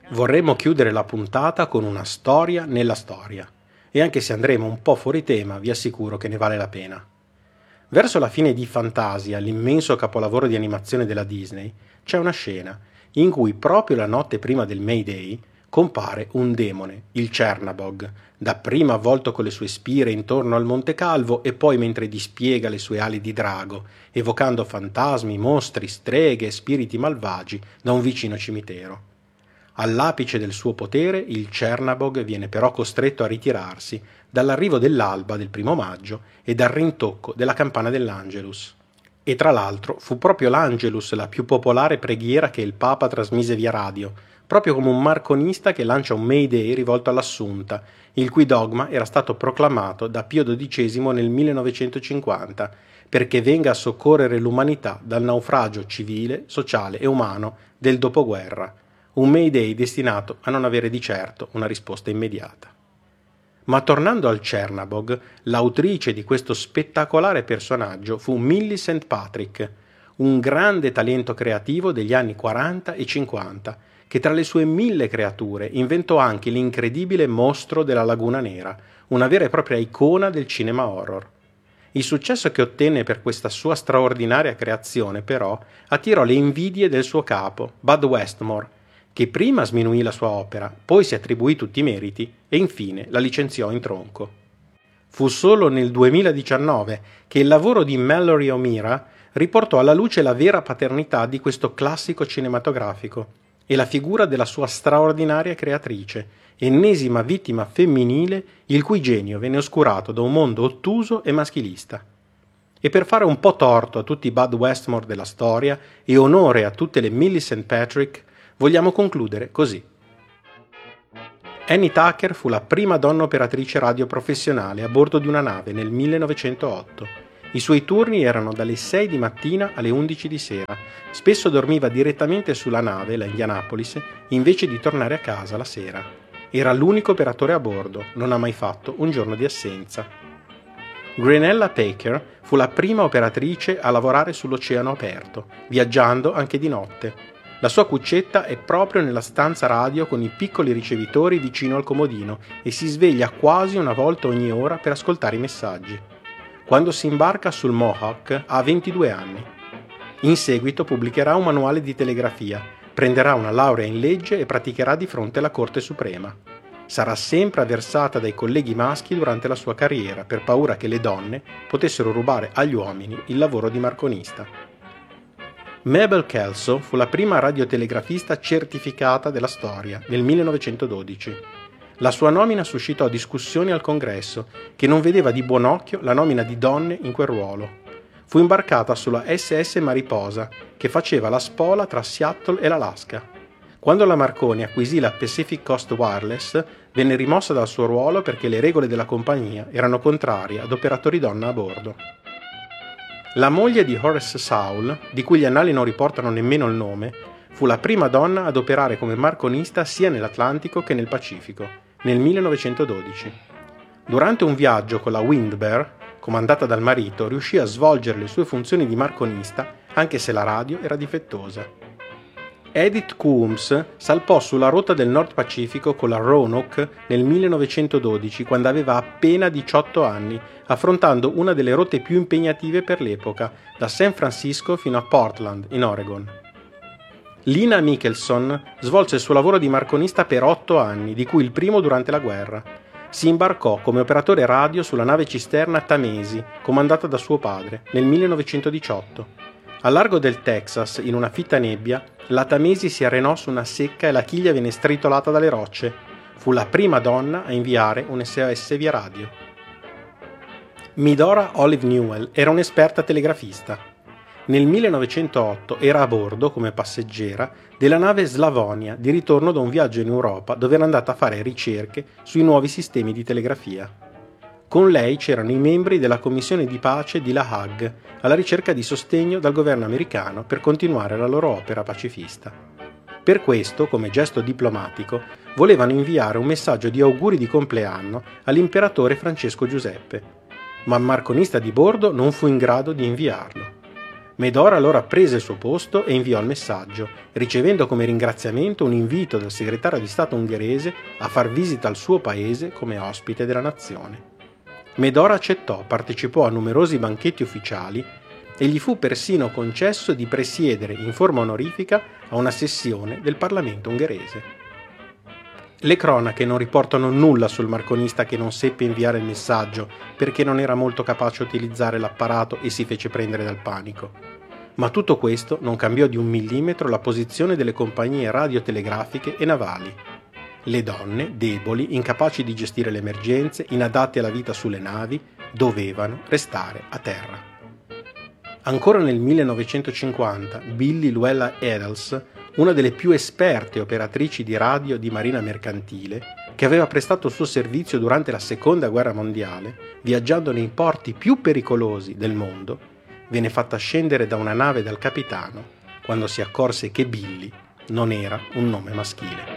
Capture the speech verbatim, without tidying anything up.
Vorremmo chiudere la puntata con una storia nella storia, e anche se andremo un po' fuori tema, vi assicuro che ne vale la pena. Verso la fine di Fantasia, l'immenso capolavoro di animazione della Disney, c'è una scena in cui proprio la notte prima del Mayday compare un demone, il Cernabog, dapprima avvolto con le sue spire intorno al Monte Calvo e poi mentre dispiega le sue ali di drago, evocando fantasmi, mostri, streghe e spiriti malvagi da un vicino cimitero. All'apice del suo potere, il Cernabog viene però costretto a ritirarsi dall'arrivo dell'alba del primo maggio e dal rintocco della campana dell'Angelus. E tra l'altro fu proprio l'Angelus la più popolare preghiera che il Papa trasmise via radio, proprio come un marconista che lancia un Mayday rivolto all'Assunta, il cui dogma era stato proclamato da Pio dodicesimo nel millenovecentocinquanta, perché venga a soccorrere l'umanità dal naufragio civile, sociale e umano del dopoguerra, un Mayday destinato a non avere di certo una risposta immediata. Ma tornando al Cernabog, l'autrice di questo spettacolare personaggio fu Millicent Patrick, un grande talento creativo degli anni quaranta e cinquanta, che tra le sue mille creature inventò anche l'incredibile Mostro della Laguna Nera, una vera e propria icona del cinema horror. Il successo che ottenne per questa sua straordinaria creazione, però, attirò le invidie del suo capo, Bud Westmore, che prima sminuì la sua opera, poi si attribuì tutti i meriti e infine la licenziò in tronco. Fu solo nel duemiladiciannove che il lavoro di Mallory O'Meara riportò alla luce la vera paternità di questo classico cinematografico e la figura della sua straordinaria creatrice, ennesima vittima femminile il cui genio venne oscurato da un mondo ottuso e maschilista. E per fare un po' torto a tutti i Bud Westmore della storia e onore a tutte le Millicent Patrick, vogliamo concludere così. Annie Tucker fu la prima donna operatrice radio professionale a bordo di una nave nel millenovecentootto. I suoi turni erano dalle sei di mattina alle undici di sera. Spesso dormiva direttamente sulla nave, la Indianapolis, invece di tornare a casa la sera. Era l'unico operatore a bordo, non ha mai fatto un giorno di assenza. Grenella Packer fu la prima operatrice a lavorare sull'oceano aperto, viaggiando anche di notte. La sua cuccetta è proprio nella stanza radio con i piccoli ricevitori vicino al comodino e si sveglia quasi una volta ogni ora per ascoltare i messaggi. Quando si imbarca sul Mohawk ha ventidue anni. In seguito pubblicherà un manuale di telegrafia, prenderà una laurea in legge e praticherà di fronte alla Corte Suprema. Sarà sempre avversata dai colleghi maschi durante la sua carriera per paura che le donne potessero rubare agli uomini il lavoro di marconista. Mabel Kelso fu la prima radiotelegrafista certificata della storia nel millenovecentododici. La sua nomina suscitò discussioni al Congresso, che non vedeva di buon occhio la nomina di donne in quel ruolo. Fu imbarcata sulla S S Mariposa, che faceva la spola tra Seattle e l'Alaska. Quando la Marconi acquisì la Pacific Coast Wireless, venne rimossa dal suo ruolo perché le regole della compagnia erano contrarie ad operatori donna a bordo. La moglie di Horace Sowell, di cui gli annali non riportano nemmeno il nome, fu la prima donna ad operare come marconista sia nell'Atlantico che nel Pacifico, nel millenovecentododici. Durante un viaggio con la Windbear, comandata dal marito, riuscì a svolgere le sue funzioni di marconista anche se la radio era difettosa. Edith Coombs salpò sulla rotta del Nord Pacifico con la Roanoke nel millenovecentododici, quando aveva appena diciotto anni, affrontando una delle rotte più impegnative per l'epoca, da San Francisco fino a Portland, in Oregon. Lina Michelson svolse il suo lavoro di marconista per otto anni, di cui il primo durante la guerra. Si imbarcò come operatore radio sulla nave cisterna Tamesi, comandata da suo padre, nel millenovecentodiciotto. Al largo del Texas, in una fitta nebbia, la Tamesi si arenò su una secca e la chiglia venne stritolata dalle rocce. Fu la prima donna a inviare un S O S via radio. Medora Olive Newell era un'esperta telegrafista. Nel millenovecentootto era a bordo, come passeggera, della nave Slavonia, di ritorno da un viaggio in Europa dove era andata a fare ricerche sui nuovi sistemi di telegrafia. Con lei c'erano i membri della Commissione di pace di La Hague, alla ricerca di sostegno dal governo americano per continuare la loro opera pacifista. Per questo, come gesto diplomatico, volevano inviare un messaggio di auguri di compleanno all'imperatore Francesco Giuseppe, ma il marconista di bordo non fu in grado di inviarlo. Medora allora prese il suo posto e inviò il messaggio, ricevendo come ringraziamento un invito dal segretario di Stato ungherese a far visita al suo paese come ospite della nazione. Medora accettò, partecipò a numerosi banchetti ufficiali e gli fu persino concesso di presiedere in forma onorifica a una sessione del Parlamento ungherese. Le cronache non riportano nulla sul marconista che non seppe inviare il messaggio perché non era molto capace a utilizzare l'apparato e si fece prendere dal panico. Ma tutto questo non cambiò di un millimetro la posizione delle compagnie radiotelegrafiche e navali. Le donne, deboli, incapaci di gestire le emergenze, inadatte alla vita sulle navi, dovevano restare a terra. Ancora nel millenovecentocinquanta, Billie Luella Edels, una delle più esperte operatrici di radio di marina mercantile, che aveva prestato il suo servizio durante la Seconda Guerra Mondiale, viaggiando nei porti più pericolosi del mondo, venne fatta scendere da una nave dal capitano quando si accorse che Billie non era un nome maschile.